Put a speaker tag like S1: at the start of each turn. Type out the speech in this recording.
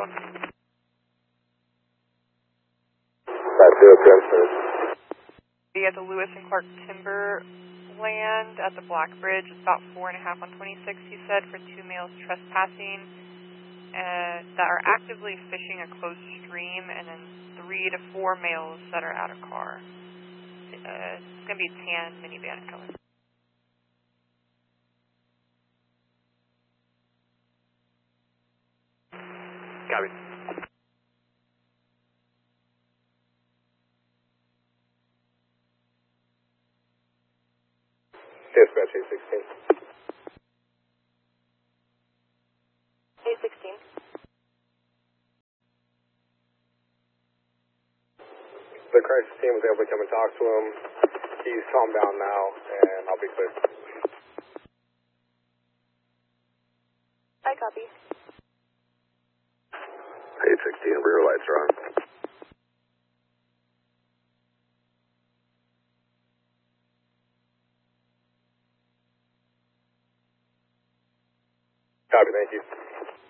S1: on.
S2: 50
S3: Be at the Lewis and Clark Timberland at the Black Bridge. It's about 4.5 on 26, he said, for 2 males trespassing that are actively fishing a closed stream, and then 3 to 4 males that are out of car. It's going to be a tan minivan color.
S1: Copy.
S2: Dispatch 816.
S4: 816.
S2: The crisis team was able to come and talk to him. He's calmed down now, and I'll be clear.
S4: I copy.
S2: 816, rear lights are on. Copy, thank you.